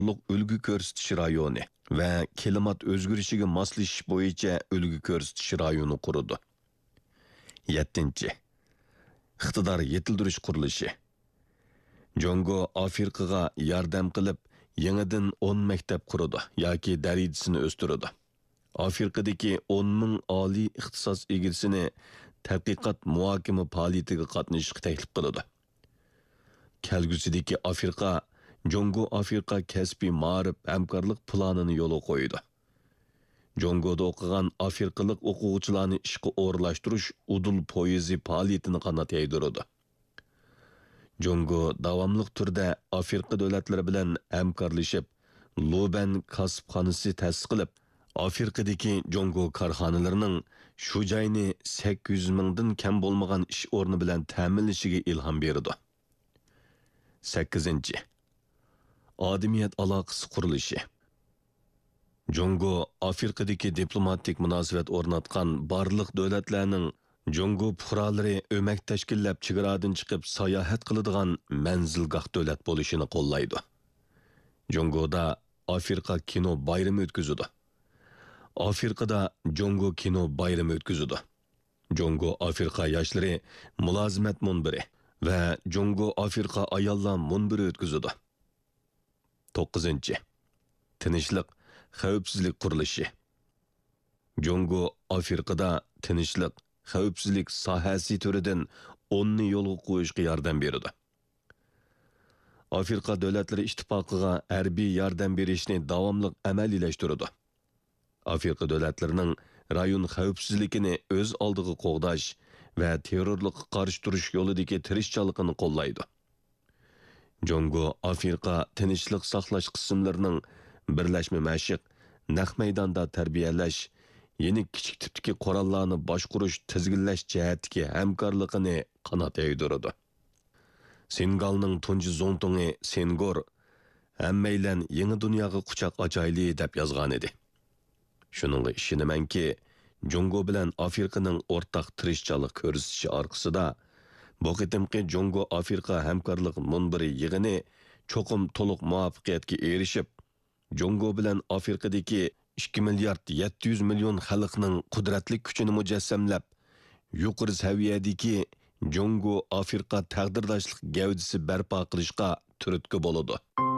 ulgu ko'rsatish rayoni va klimat o'zgarishiga moslashish bo'yicha ulgu ko'rsatish rayoni qurdi. 7. Iqtidor yetildirish qurilishi. Jongo Afrikaga yordam qilib, yangidan 10 maktab qurdi yoki darajasini o'stirdi. Afrikadagi 10 ming oliy ixtisos egisini tadqiqot muhokama faoliyatiga qatnashishga taklif qildi. Kelgusidagi Afrika Jongo Afrika kasbiy ma'rif hamkorlik planini yo'lga qo'ydi. Jongoda o'qigan afrikalik o'quvchilarni ishga o'rlashtirish udul poyezi faoliyatini qanot yaydirdi. Jongo davomli turda Afrika davlatlari bilan hamkorlashib, Loban kasbxonasi ta'sis qilib, Afrikadagi Jongo korxonalarining shu joyni 800 mingdan kam bo'lmagan ish o'rni bilan ta'minlashiga ilhom berdi. 8. Odamiyat aloqasi qurilishi. Jongo Afrikadagi diplomatik munosabat o'rnatgan barliq davlatlarning Jongo fuqarolari o'mak tashkillab chegaradan chiqib sayohat qiladigan manzilgoh davlat bo'lishini qo'llaydi. Jongoda Afrika kino bayrami o'tkazildi. Afrikada Jongo kino bayrami o'tkazildi. Jongo Afrika yoshlari mulozimat munbiri va Jongo Afrika ayollar munbiri o'tkazildi. 9. Tinchlik, xavfsizlik qurilishi. Jongo Afrikada tinchlik, xavfsizlik sohasi turidan 10 ni yo'lga qo'yishga yordam berdi. Afrika davlatlari ittifoqiga harbiy yordam berishni davomli amaliyalashtirdi. Afrika davlatlarining rayon xavfsizligini o'z oldiga qo'g'dash va terrorlikqa qarshi turish yo'lidagi tirishchiligini qo'llaydi. Jongo Afrika tinchlik saqlash qismlarining birlashma mashq, naq maydonda tarbiyalash, yeni kichik tipdagi qurollarni boshqarish, tizginlash jihatdagi hamkorligini qanot yaydirdi. Senegalning tunji zo'ntungi Sengor hammaylan yangi dunyoga quchoq ochayli deb yozgan edi. Shuningga ishonamanki, Jongo bilan Afrikaning o'rtaq tirishchilik ko'rsatishi orqasida bu qitimqi Jongo Afrika hamkorlik munbiri yig'ini cho'qim to'liq muvaffaqiyatga erishib, Jongo bilan Afrikadagi 2 milliard 700 million xalqning qudratli kuchini mujassamlab, yuqori saviyadagi Jongo Afrika taqdirdoshlik gavdasi barpo qilishga turtki bo'ladi.